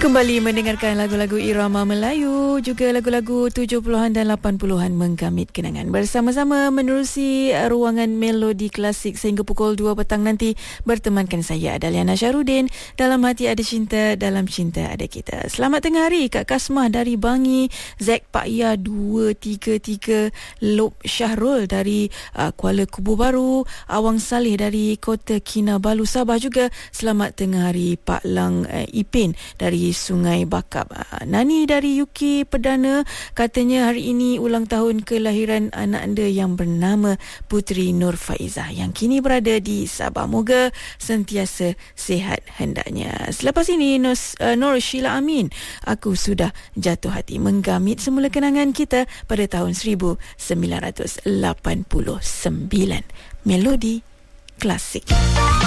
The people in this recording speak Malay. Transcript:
Kembali mendengarkan lagu-lagu irama Melayu, juga lagu-lagu 70-an dan 80-an menggamit kenangan. Bersama-sama menerusi ruangan melodi klasik sehingga pukul 2 petang nanti, bertemankan saya Adaliana Syarudin. Dalam hati ada cinta, dalam cinta ada kita. Selamat tengah hari Kak Kasmah dari Bangi, Zack Pak Ya 233, Lob Syahrul dari Kuala Kubu Baru, Awang Saleh dari Kota Kinabalu Sabah juga. Selamat tengah hari Pak Lang Ipin dari Sungai Bakap. Nani dari UK Perdana katanya hari ini ulang tahun kelahiran anak anda yang bernama Putri Nur Faizah yang kini berada di Sabah. Moga sentiasa sihat hendaknya. Selepas ini Nur Sheila Amin, Aku Sudah Jatuh Hati, menggamit semula kenangan kita pada tahun 1989. Melodi klasik.